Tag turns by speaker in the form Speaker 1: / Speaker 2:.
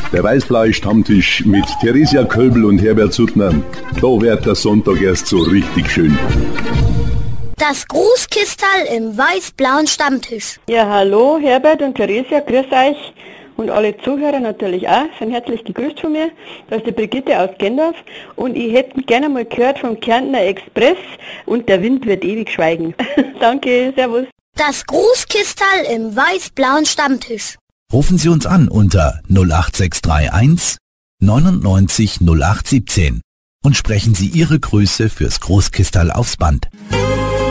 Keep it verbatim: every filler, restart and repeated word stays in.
Speaker 1: Der Weißblei-Stammtisch mit Theresia Kölbl und Herbert Suttner. Da wird der Sonntag erst so richtig schön.
Speaker 2: Das Großkistal im weiß-blauen Stammtisch.
Speaker 3: Ja, hallo Herbert und Theresia, grüß euch. Und alle Zuhörer natürlich auch, sind herzlich gegrüßt von mir. Das ist die Brigitte aus Gendorf. Und ich hätte gerne mal gehört vom Kärntner Express und der Wind wird ewig schweigen. Danke, servus.
Speaker 2: Das Großkistal im weiß-blauen Stammtisch.
Speaker 4: Rufen Sie uns an unter null acht sechs drei eins neunundneunzig null acht siebzehn und sprechen Sie Ihre Grüße fürs Großkistal aufs Band.